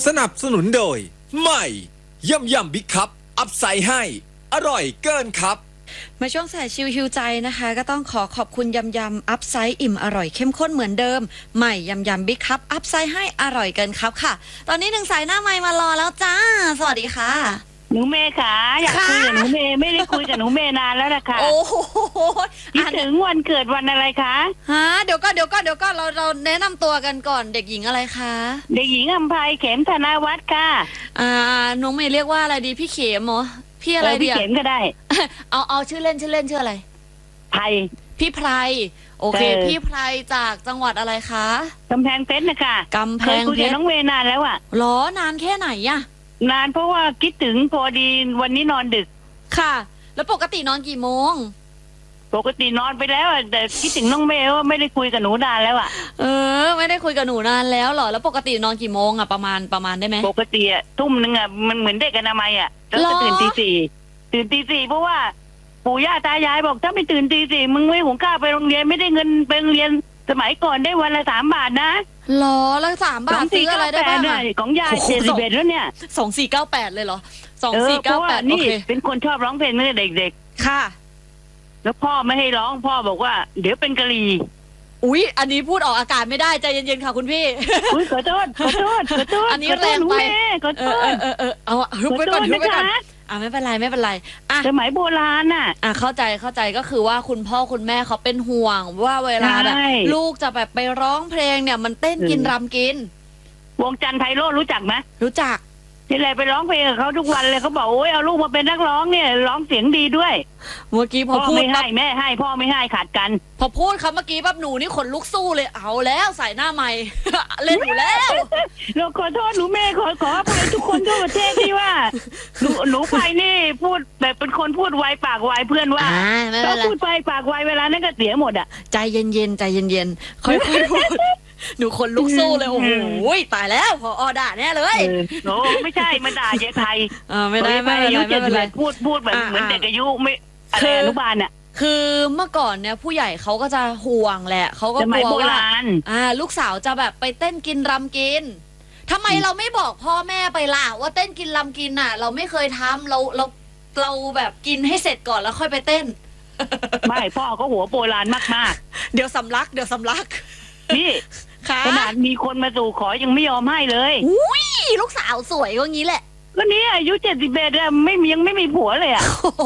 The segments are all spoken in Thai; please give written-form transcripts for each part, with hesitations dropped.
นับสนุนโดยใหม่ยำบิ๊กคัพอัพไซด์ให้อร่อยเกินครับมาช่วงสายชิวฮิวใจนะคะก็ต้องขอบคุณยำอัพไซด์อิ่มอร่อยเข้มข้นเหมือนเดิมใหม่ยำบิ๊กคัพอัพไซด์ให้อร่อยเกินครับค่ะตอนนี้หนึ่งสายหน้าไมค์มารอแล้วจ้าสวัสดีค่ะหนูเมย์ค่ะอยากคุยกับหนูเมย์ไม่ได้คุยกับหนูเมย์นานแล้วนะคะโอ้โหคิดถึงวันเกิดวันอะไรคะฮะเดี๋ยวก็เราแนะนำตัวกันก่อนเด็กหญิงอะไรคะเด็กหญิงอัมภัยเข็มธนาวัฒน์ค่ะน้องเมย์เรียกว่าอะไรดีพี่เข็มเหรอพี่อะไรดีพี่เข็มก็ได้เอาชื่อเล่นชื่ออะไรไพรพี่ไพรโอเคพี่ไพรจากจังหวัดอะไรคะกำแพงเพชรนะคะกำแพงเพชรคุยกับน้องเมย์นานแล้วอะหรอนานแค่ไหนอะนานเพราะว่าคิดถึงพอดีวันนี้นอนดึกค่ะแล้วปกตินอนกี่โมงปกตินอนไปแล้วแต่คิดถึงน้องเมย์ว่าไม่ได้คุยกับหนูนานแล้วอะไม่ได้คุยกับหนูนานแล้วเหรอแล้วปกตินอนกี่โมงอะประมาณได้ไหมปกติอะทุ่มนึงอะมันเหมือนเด็กอนามัยอะแล้วก็ตื่นตีสี่เพราะว่าปู่ย่าตายายบอกถ้าไม่ตื่นตีสี่มึงไม่หุงข้าวไปโรงเรียนไม่ได้เงินไปโรงเรียนสมัยก่อนได้วันละ3 บาทนะหรอแล้ว3 บาทซื้ออะไรได้บ้างของยาย71แล้วเนี่ย 2498เลยเหรอ2498 นี่เป็นคนชอบร้องเพลงตั้งแต่เด็กๆค่ะแล้วพ่อไม่ให้ร้องพ่อบอกว่าเดี๋ยวเป็นกะลีอุ๊ยอันนี้พูดออกอากาศไม่ได้ใจเย็นๆค่ะคุณพี่อุ๊ยขอโทษอันนี้แรงไปขอโทษเอาฮึบไว้ก่อนไม่เป็นไรสมัยโบราณน่ะเข้าใจก็คือว่าคุณพ่อคุณแม่เขาเป็นห่วงว่าเวลาแบบลูกจะแบบไปร้องเพลงเนี่ยมันเต้นกินรำกินวงจันทร์ไพโรจน์รู้จักไหมรู้จักที่ไรไปร้องเพลงกับเขาทุกวันเลยเขาบอกโอ้ยเอาลูกมาเป็นนักร้องเนี่ยร้องเสียงดีด้วยเมื่อกี้พอพูดไม่ให้แม่ให้พ่อไม่ให้ขาดกันพอพูดคำเมื่อกี้ปั๊บหนูนี่ขนลุกสู้เลยเอาแล้วใส่หน้าใหม่ เล่นอยู่แล้วเราขอโทษหนูแม่ขออภัยทุกคนทั่วประเทศที่ว่าหนูไปนี่พูดแบบเป็นคนพูดไวปากไวเพื่อนว่าก็พูดไปปากไวเวลานั้นก็เสียหมดอ่ะใจเย็นค่อยๆพูดหนูคนลุกสู้เลยโอ้โหตายแล้วพอด่าแน่เลยโอ้ไม่ใช่มาด่ายายไทยไม่ได้อายุ70พูดแบบเหมือนเด็กอายุไม่อะไรอนุบาลอ่ะคือเมื่อก่อนเนี่ยผู้ใหญ่เขาก็จะห่วงแหละเขาก็กลัวว่าลูกสาวจะแบบไปเต้นกินรำกินทำไมเราไม่บอกพ่อแม่ไปล่ะว่าเต้นกินรำกินอ่ะเราไม่เคยทำเราแบบกินให้เสร็จก่อนแล้วค่อยไปเต้นไม่พ่อก็หัวโบราณมากๆเดี๋ยวสำลักนี่ขนาดมีคนมาสู่ขอยังไม่ยอมให้เลยอุ้ยลูกสาวสวยก็งี้แหละก็นี้อายุ71แล้วยังไม่มีผัวเลยอ่ะ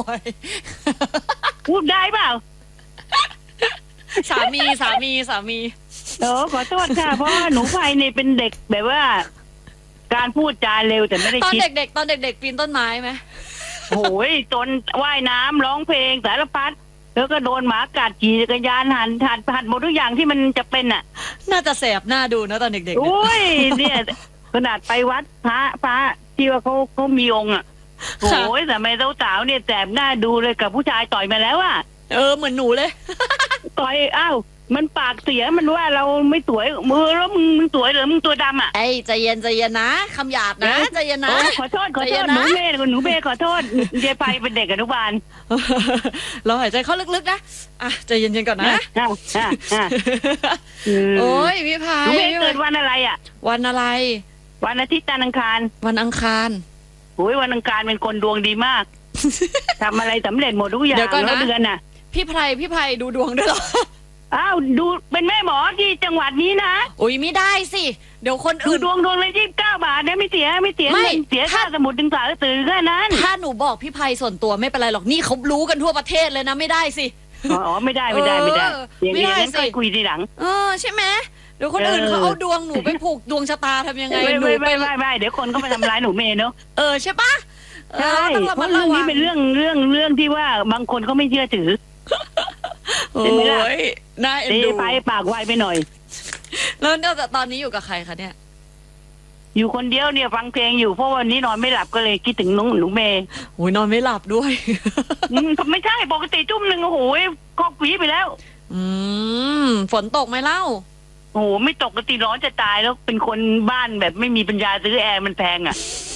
พูดได้เปล่าสามีขอโทษค่ะเพราะว่าหนูไพเนี่ยเป็นเด็กแบบว่าการพูดจาเร็วแต่ไม่ได้คิดตอนเด็กปีนต้นไม้ไหมโอ้ยจนว่ายน้ำร้องเพลงสารพัดแล้วก็โดนหมากัดขี่จักรยานหัดหมดทุกอย่างที่มันจะเป็นอ่ะน่าจะแสบหน้าดูนะตอนเด็กๆโอ้ยเนี่ยขนาดไปวัดพระที่ว่าเขามีองค์อ่ะโอ้ยแต่ไม่สาวเนี่ยแสบหน้าดูเลยกับผู้ชายต่อยมาแล้วอ่ะเหมือนหนูเลยต่อยมันปากเสียมันว่าเราไม่สวยมือแล้วมึงสวยหรือมึงตัวดำอ่ะใจเย็นนะคำหยาบนะใจเย็นนะขอโทษหนูเมย์ขอโทษเจไปเป็นเด็กอนุบาลเราหายใจเข้าลึกๆนะใจเย็นๆก่อนนะโอ้ยพี่พายหนูเมย์เกิดวันอะไรอ่ะวันอะไรวันอาทิตย์จันทร์อังคารวันอังคารโอ้ยวันอังคารเป็นคนดวงดีมากทำอะไรสำเร็จหมดทุกอย่างแล้วเดือนน่ะพี่ไพดูดวงด้วยเหรอดูเป็นแม่หมอที่จังหวัดนี้นะโอ้ยไม่ได้สิเดี๋ยวคนอื่นดวงเลย29 บาทเนี่ยไม่เสียค่าสมุดดึงสารสื่อแค่นั้นถ้าหนูบอกพี่ไพส่วนตัวไม่เป็นไรหรอกนี่เขารู้กันทั่วประเทศเลยนะไม่ได้สิไม่ได้อย่างนั้นก็คุยทีหลังใช่ไหมเดี๋ยวคนอื่นเขาเอาดวงหนูไปผูกดวงชะตาทำยังไงหนูไม่เดี๋ยวคนก็มาทำร้ายหนูเมย์เนาะใช่ปะใช่เพราะเรื่องนี้เป็นเรื่องที่ว่าบางคนเขาไม่เชื่อถือโอ้ยน่าเอ็นดูไปปากไวไปหน่อยแล้วตอนนี้อยู่กับใครคะเนี่ยอยู่คนเดียวเนี่ยฟังเพลงอยู่เพราะวันนี้นอนไม่หลับก็เลยคิดถึงหนูเมย์โอ้ยนอนไม่หลับด้วยไม่ใช่ปกติจุ่มหนึ่งโอ้โหก็หวีไปแล้วฝนตกไหมเล่าโอ้โหไม่ตกปกติร้อนจะตายแล้วเป็นคนบ้านแบบไม่มีปัญญาซื้อแอร์มันแพงอ่ะ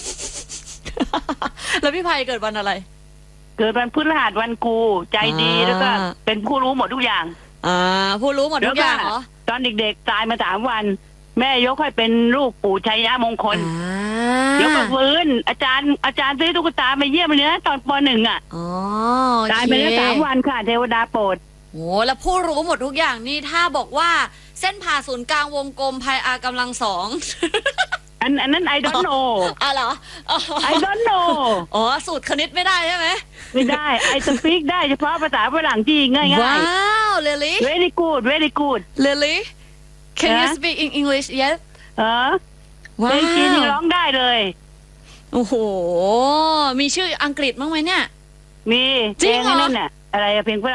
แล้วพี่ไพเกิดวันอะไรเกิดวันพฤหัสวันกูใจดีแล้วก็เป็นผู้รู้หมดทุกอย่างผู้รู้หมดทุกอย่างเหรอตอนเด็กๆตายมา3 วันแม่ยกให้เป็นลูกปู่ชัยยะมงคลเดี๋ยวก็ฟื้นอาจารย์ซื้อตุ๊กตามาเยี่ยมเลยนะตอนป .1 อ่ะอ๋อตายไปแล้ว3 วันค่ะเทวดาโปรดโอ้แล้วผู้รู้หมดทุกอย่างนี่ถ้าบอกว่าเส้นผ่าศูนย์กลางวงกลมพายอากำลัง2 อันนั้น I don't know อ๋อเหรอ I don't know อ๋อสูตรคณิตไม่ได้ใช่ไหมไม่ได้ I speak ได้เฉพาะภาษาฝรั่งที่ง่ายๆว้าว really very good very good really can you speak in English yet เพลงจีนยังร้องได้เลยโอ้โหมีชื่ออังกฤษบ้างไหมเนี่ยมีจริงเหรอเพลงนั่นน่ะอะไรเพลงฝรั่ง